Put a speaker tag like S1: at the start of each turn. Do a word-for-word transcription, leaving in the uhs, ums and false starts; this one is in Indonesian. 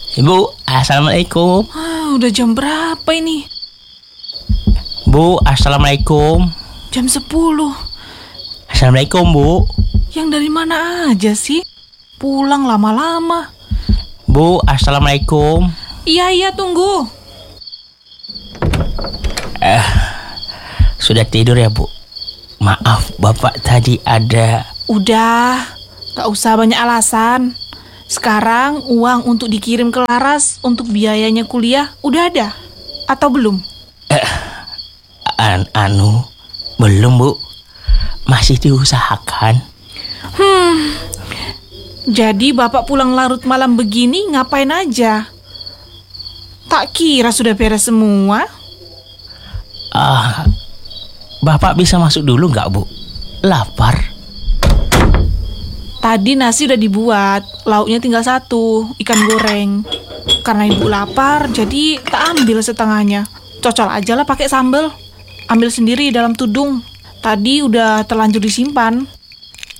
S1: Ibu, assalamualaikum.
S2: Ah, udah jam berapa ini?
S1: Bu, assalamualaikum.
S2: Jam sepuluh.
S1: Assalamualaikum, Bu.
S2: Yang dari mana aja sih? Pulang lama-lama.
S1: Bu, assalamualaikum.
S2: Iya, iya, tunggu.
S1: Eh, sudah tidur ya, Bu? Maaf, Bapak tadi ada...
S2: Udah, gak usah banyak alasan. Sekarang uang untuk dikirim ke Laras untuk biayanya kuliah udah ada? Atau belum?
S1: Eh, an anu, belum, Bu. Masih diusahakan.
S2: Hmm, jadi Bapak pulang larut malam begini ngapain aja? Tak kira sudah beres semua.
S1: Ah, Bapak bisa masuk dulu nggak, Bu? Lapar.
S2: Tadi nasi udah dibuat, lauknya tinggal satu, ikan goreng. Karena ibu lapar, jadi tak ambil setengahnya. Cocol aja lah pakai sambal. Ambil sendiri dalam tudung. Tadi udah terlanjur disimpan.